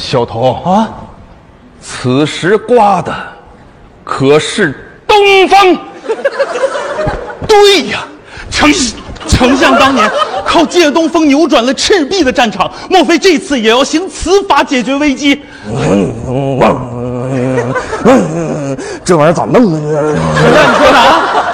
小童啊， 此时刮的可是东风。 对呀，丞相当年靠借东风扭转了赤壁的战场，莫非这次也要行此法解决危机？ 这玩意儿咋弄呢？ 丞相，你说啥？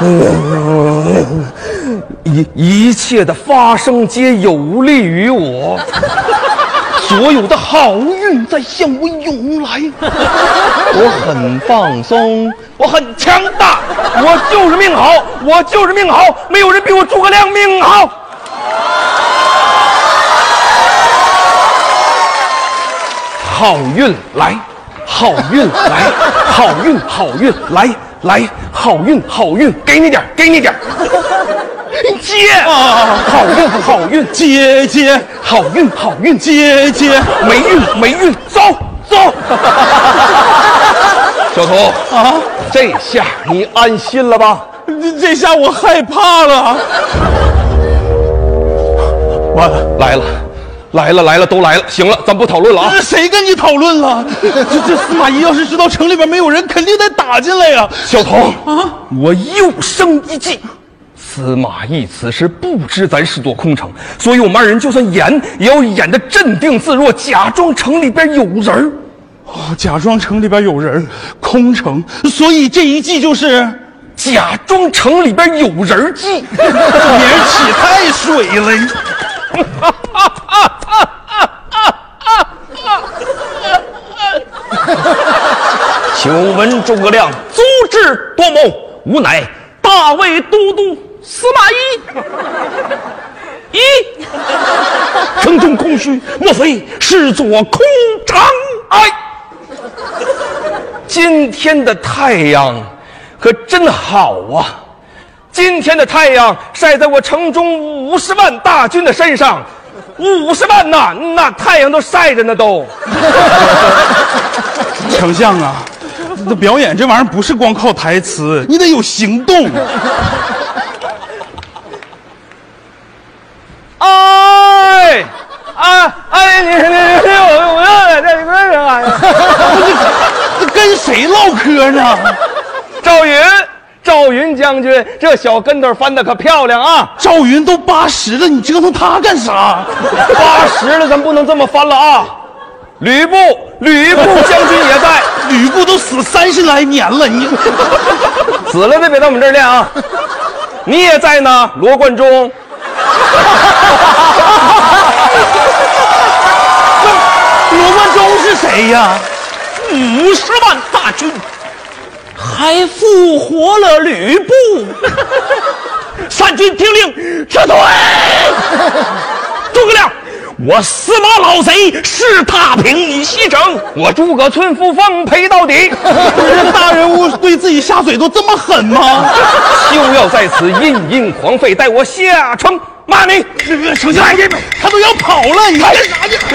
一切的发生皆有利于我，所有的好运在向我涌来，我很放松，我很强大，我就是命好，我就是命好，没有人比我诸葛亮命好。好运来，好运来，好运好运来来，好运好运，给你点，给你点。接啊， 好运好运， 接， 好运好运， 接， 霉运霉运，走走。小童啊， 这下你安心了吧？ 这下我害怕了。完了， 来了，都来了。行了，咱不讨论了啊。 谁跟你讨论了？这司马懿要是知道城里边没有人，肯定得打进来呀。 小童啊， 我又生一计。司马懿此时不知咱是座空城，所以我们二人就算演，也要演得镇定自若，假装城里边有人。 哦，假装城里边有人，空城，所以这一计就是假装城里边有人计。 这名儿起太水了。 久闻诸葛亮足智多谋，吾乃大魏都督司马懿。城中空虚，莫非是座空城？哎，今天的太阳可真好啊！今天的太阳晒在我城中50万大军的身上，50万呐，那太阳都晒着呢都。 丞相啊，这表演这玩意儿不是光靠台词，你得有行动。你跟谁唠嗑呢？ 赵云将军，这小跟头翻的可漂亮啊！ 赵云都80了，你折腾他干啥 ？80了，咱不能这么翻了啊！吕布将军也在， 吕布都死30来年了，你死了的别到我们这儿练啊！你也在呢，罗贯中。 罗贯中是谁呀 ？50万大军。还复活了吕布，三军听令，撤退！诸葛亮，我司马老贼势踏平以西城，我诸葛村夫奉陪到底。 大人物对自己下嘴都这么狠吗？ 休要在此殷殷狂吠，待我下城骂你。 丞相，他都要跑了，你干啥去？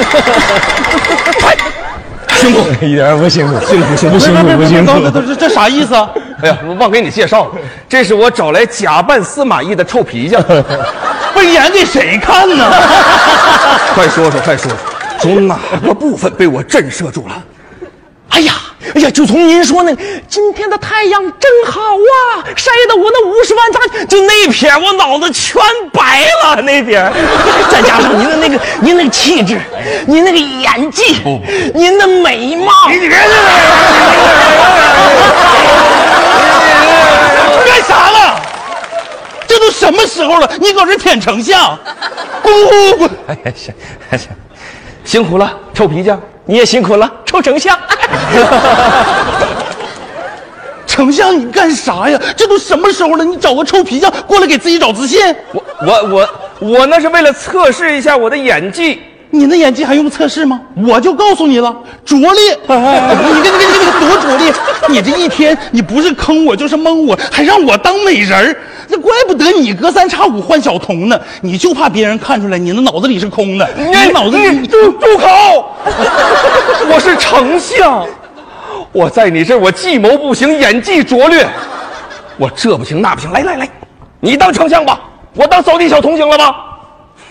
辛苦， 一点不辛苦，辛苦。 这啥意思啊？ 哎呀，我忘给你介绍了，这是我找来假扮司马懿的臭皮匠。 不是演给谁看呢？ 快说说，从哪个部分被我震慑住了？ 哎呀，就从您说那今天的太阳真好啊，晒得我那50万大，就那片我脑子全白了那边，再加上您那个气质，您那个演技，您的美貌， 你干啥了？这都什么时候了，你搁这舔丞相？滚！ 哎呀，行，辛苦了，臭皮匠。 你也辛苦了，臭丞相。 丞相，你干啥呀？这都什么时候了，你找个臭皮匠过来给自己找自信？ 我那是为了测试一下我的演技。 你的演技还用测试吗？我就告诉你了，拙劣！你多拙劣！你这一天，你不是坑我就是蒙我，还让我当美人儿，这怪不得你隔3差5换小童呢。你就怕别人看出来你的脑子里是空的，你脑子里住口！我是丞相，我在你这儿我计谋不行，演技拙劣，我这不行那不行，来，你当丞相吧，我当扫地小童行了吧？